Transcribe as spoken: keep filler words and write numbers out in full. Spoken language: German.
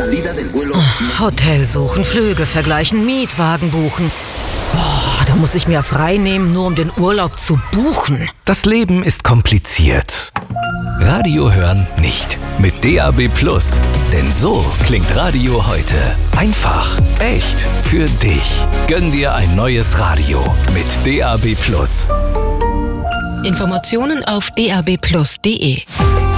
Hotel suchen, Flüge vergleichen, Mietwagen buchen. Oh, da muss ich mir frei nehmen, nur um den Urlaub zu buchen. Das Leben ist kompliziert. Radio hören nicht. Mit D A B Plus. Denn so klingt Radio heute. Einfach, echt, für dich. Gönn dir ein neues Radio mit D A B Plus. Informationen auf d a b plus punkt d e.